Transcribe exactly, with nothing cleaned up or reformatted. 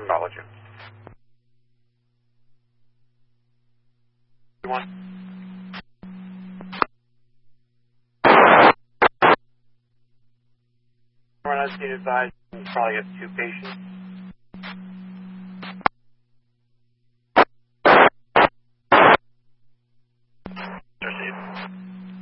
Acknowledge you. One. Run on scene advised, you probably have two patients.